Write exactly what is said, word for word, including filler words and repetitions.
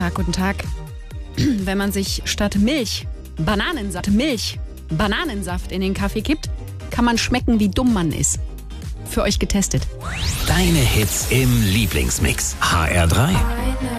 Tag, guten Tag. Wenn man sich statt Milch Bananensaft, Milch, Bananensaft in den Kaffee kippt, kann man schmecken, wie dumm man ist. Für euch getestet. Deine Hits im Lieblingsmix. H R drei.